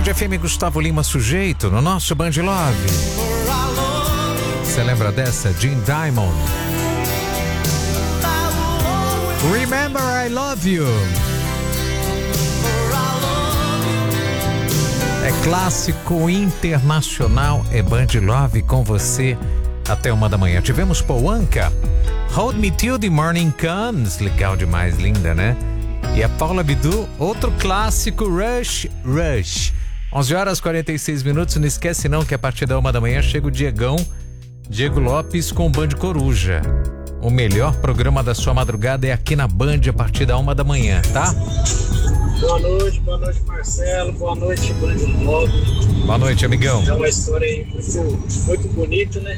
Band FM, Gustavo Lima Sujeito, no nosso Band Love. Você lembra dessa? Jim Diamond. Remember I Love You. É clássico internacional, é Band Love com você até 1h. Tivemos Paul Anka, Hold Me Till the Morning Comes, legal demais, linda, né? E a Paula Abdul, outro clássico, Rush, Rush. 11h46, não esquece não que a partir da 1h chega o Diego Lopes com o Band Coruja. O melhor programa da sua madrugada é aqui na Band a partir da 1h, tá? Boa noite Marcelo, boa noite Band Love. Boa noite, amigão. É uma história aí muito bonita, né?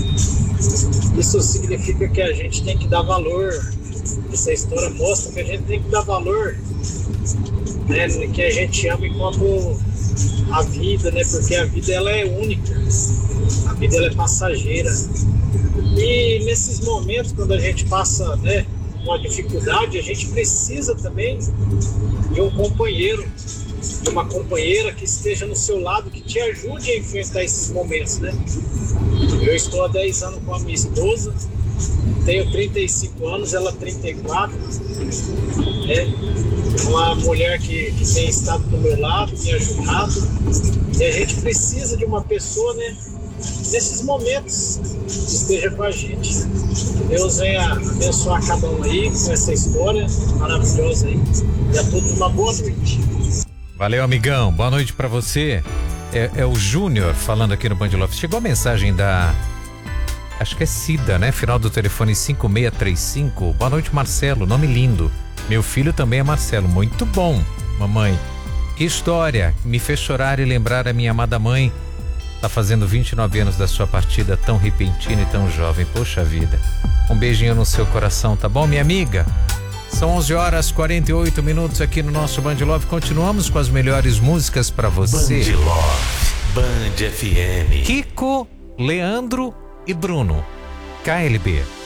Isso significa que a gente tem que dar valor. Essa história mostra que a gente tem que dar valor, né? Que a gente ama enquanto a vida, né? Porque a vida ela é única, a vida ela é passageira. E nesses momentos, quando a gente passa, né, uma dificuldade, a gente precisa também de um companheiro, de uma companheira que esteja no seu lado, que te ajude a enfrentar esses momentos, né? Eu estou há 10 anos com a minha esposa, tenho 35 anos, ela 34, né? Uma mulher que tem estado do meu lado, me ajudado, e a gente precisa de uma pessoa, né, nesses momentos, que esteja com a gente. Que Deus venha abençoar cada um aí com essa história maravilhosa aí, e a todos uma boa noite. Valeu, amigão, boa noite pra você. É o Júnior falando aqui no Band Love. Chegou a mensagem da... acho que é Cida, né? Final do telefone 5635. Boa noite, Marcelo. Nome lindo. Meu filho também é Marcelo. Muito bom, mamãe. Que história. Me fez chorar e lembrar a minha amada mãe. Tá fazendo 29 anos da sua partida tão repentina e tão jovem. Poxa vida. Um beijinho no seu coração, tá bom, minha amiga? São 11h48 aqui no nosso Band Love. Continuamos com as melhores músicas pra você. Band Love, Band FM. Kiko, Leandro e Bruno. KLB.